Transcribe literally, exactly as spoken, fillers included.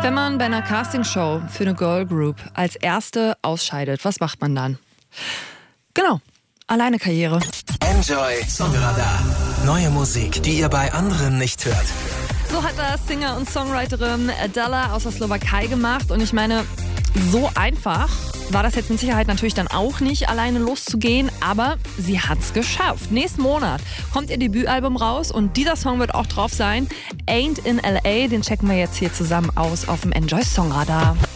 Wenn man bei einer Castingshow für eine Girl Group als Erste ausscheidet, was macht man dann? Genau, alleine Karriere. Enjoy Songradar. Neue Musik, die ihr bei anderen nicht hört. So hat das Singer und Songwriterin Adela aus der Slowakei gemacht. Und ich meine, so einfach war das jetzt mit Sicherheit natürlich dann auch nicht, alleine loszugehen. Aber sie hat's geschafft. Nächsten Monat kommt ihr Debütalbum raus und dieser Song wird auch drauf sein. Ain't in L A, den checken wir jetzt hier zusammen aus auf dem Enjoy Songradar.